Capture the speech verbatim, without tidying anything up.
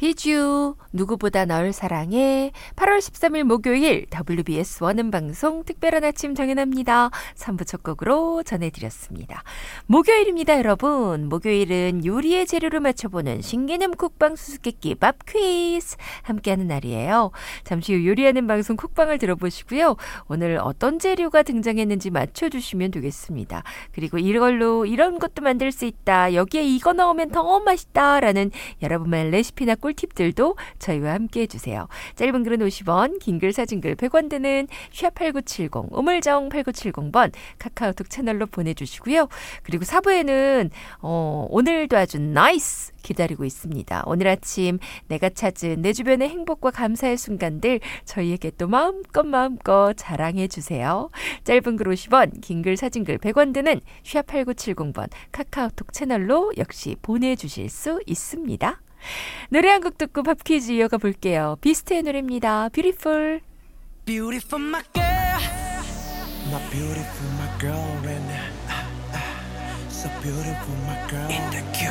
비주 누구보다 널 사랑해. 팔월 십삼일 목요일 더블유비에스 원음방송 특별한 아침 정연합니다. 삼 부 첫 곡으로 전해드렸습니다. 목요일입니다, 여러분. 목요일은 요리의 재료를 맞춰보는 신개념 쿡방 수수께끼 밥 퀴즈 함께하는 날이에요. 잠시 후 요리하는 방송 쿡방을 들어보시고요. 오늘 어떤 재료가 등장했는지 맞춰주시면 되겠습니다. 그리고 이걸로 이런 것도 만들 수 있다. 여기에 이거 넣으면 더 맛있다. 라는 여러분만의 레시피나 꿀팁들도 저희와 함께 해주세요. 짧은 글은 오십 원, 긴 글, 사진 글 백 원 드는 샵팔구칠공, 우물정 팔구칠공 번 카카오톡 채널로 보내주시고요. 그리고 사 부에는 어, 오늘도 아주 나이스 기다리고 있습니다. 오늘 아침 내가 찾은 내 주변의 행복과 감사의 순간들 저희에게 또 마음껏 마음껏 자랑해 주세요. 짧은 글 오십 원, 긴 글, 사진 글 백 원 드는 샵팔구칠공 번 카카오톡 채널로 역시 보내주실 수 있습니다. 노래 한 곡 듣고 밥 퀴즈 이어가 볼게요. 비스트의 노래입니다. Beautiful. Beautiful my girl, my beautiful my girl right now. So beautiful my girl. In the cube.